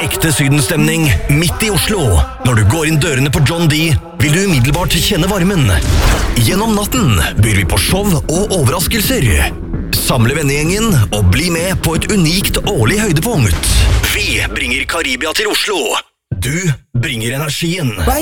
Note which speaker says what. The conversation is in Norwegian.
Speaker 1: Ekte sydenstemning midt I Oslo. Når du går inn dørene på John D, vil du umiddelbart kjenne varmen. Gjennom natten byr vi på show og overraskelser. Samle vennegjengen og bli med på et unikt årlig høydepunkt. Vi bringer Karibia til Oslo. Du bringer energien.